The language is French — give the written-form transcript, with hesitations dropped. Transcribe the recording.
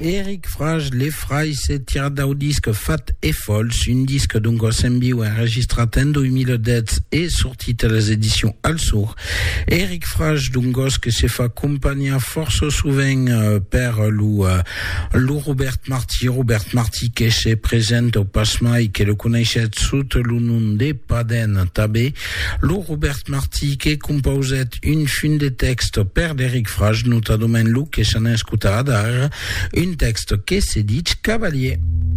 Eric Frage, les Frai, c'est tiré d'un disque Fat et False, un disque dunque sembiu enregistrato en 2010 et sorti les éditions Alsour. Eric Frage dunque que se fa compagnia force souvent per Lou Robert Marty che se presenta au Pasmai che lo conoscet sotto il nome de Paden Tabé. Lou Robert Marty che composet une fin de texte per d'Eric Frage, notamment Lou che s'en escuta dar, un texte che se dit Cavalier.